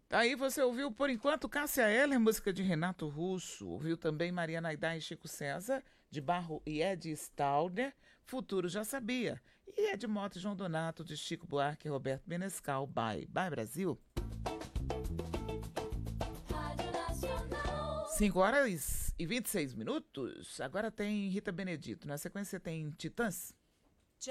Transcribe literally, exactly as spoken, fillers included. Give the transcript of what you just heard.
Aí você ouviu, por enquanto, Cássia Eller, música de Renato Russo. Ouviu também Maria Naidá e Chico César, de Barro e Ed Stalder, Futuro Já Sabia. E Ed Mota e João Donato, de Chico Buarque e Roberto Menescal, Bye. Bye, Brasil. Rádio Nacional. cinco horas e vinte e seis minutos. Agora tem Rita Benedito. Na sequência tem Titãs.